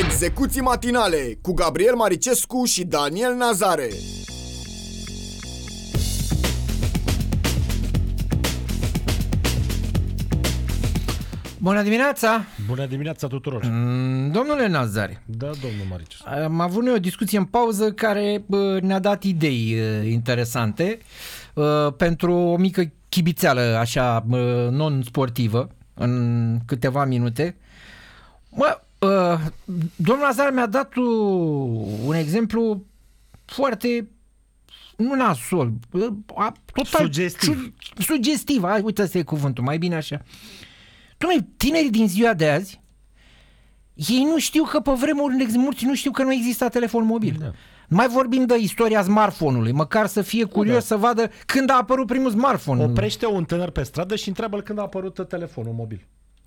Execuții matinale cu Gabriel Maricescu și Daniel Nazare. Bună dimineața! Bună dimineața tuturor! Domnule Nazare. Da, domnul Maricescu. Am avut noi o discuție în pauză care ne-a dat idei interesante pentru o mică chibițeală așa non-sportivă în câteva minute. Domnul Nazare mi-a dat un exemplu foarte nu nasol, total sugestiv. Uite, ăsta e cuvântul, mai bine așa. Dom'le, tinerii din ziua de azi, ei nu știu că pe vremuri mulți nu știu că nu exista telefon mobil. Da. Mai vorbim de istoria smartphone-ului, măcar să fie curios să vadă când a apărut primul smartphone. Oprește un tânăr pe stradă și întreabă-l când a apărut telefonul mobil.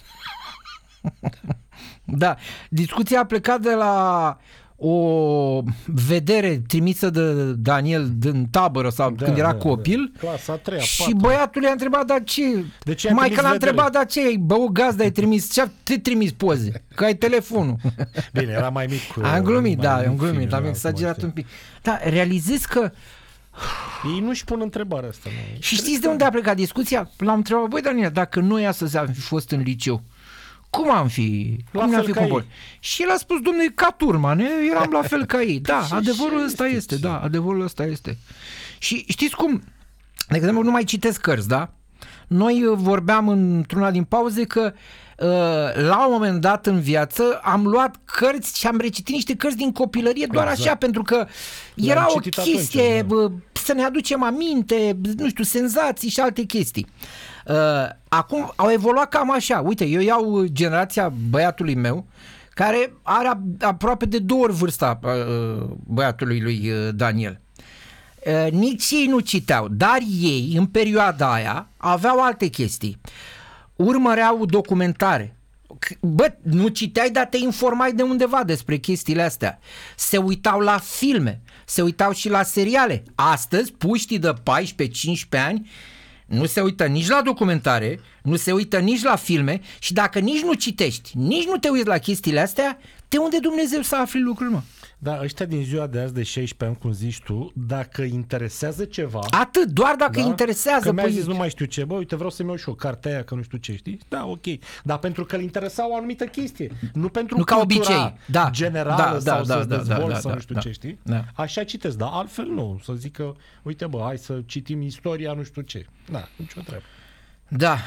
Da, discuția a plecat de la o vedere trimisă de Daniel din tabără sau când era copil. Clasa a treia, și băiatul i-a întrebat, dar ce? Mai că l-a întrebat, dar ce? Bă, gazda ai trimis? Ce trimis poze? Că ai telefonul. Bine, era mai mic. Am glumit, am glumit, am exagerat un pic. Da, realizez că ei nu-și pun întrebarea asta. Nu. Și știți de unde a plecat discuția? L-am întrebat, băi Daniel, dacă noi astăzi am fi fost în liceu, cum fi comport? Și el a spus, dom'le, ca turma, eram la fel ca ei. Da, adevărul ăsta este. Și știți cum? De exemplu, nu mai citesc cărți, da? Noi vorbeam într-una din pauze că la un moment dat în viață am luat cărți și am recitit niște cărți din copilărie doar așa, pentru că era o chestie să ne aducem aminte, nu știu, senzații și alte chestii. Acum au evoluat cam așa. Uite, eu iau generația băiatului meu, care are aproape de 2 ori vârsta băiatului lui Daniel. Nici ei nu citeau, dar ei, în perioada aia, aveau alte chestii. Urmăreau documentare. Bă, nu citeai, dar te informai de undeva despre chestiile astea. Se uitau la filme, se uitau și la seriale. Astăzi, puștii de 14-15 ani nu se uită nici la documentare, nu se uită nici la filme și dacă nici nu citești, nici nu te uiți la chestiile astea, de unde Dumnezeu să afli lucruri, mă? Da, ăștia din ziua de azi de 16 ani, cum zici tu, dacă interesează ceva... Atât, doar dacă interesează. Că mi-a zis, nu mai știu ce, bă, uite, vreau să-mi iau și o carte aia, că nu știu ce, știi? Da, ok. Dar pentru că îl interesa o anumită chestie. Nu pentru ca obicei. Generală sau să-ți dezvolți sau nu știu ce, știi? Da. Așa citesc, dar altfel nu. Să zic că, uite, bă, hai să citim istoria, nu știu ce. Da, nicio treabă. Da,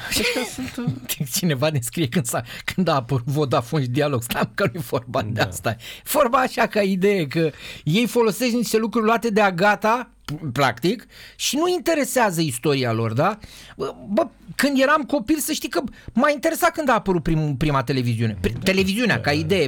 cineva ne scrie când a apărut Vodafone și Dialog. Stai că nu-i vorba de asta. Vorba așa ca idee, că ei folosesc niște lucruri luate de-a gata, practic, și nu interesează istoria lor, da? Bă, când eram copil, să știi că m-a interesat când a apărut prima televiziune. Televiziunea, ca idee.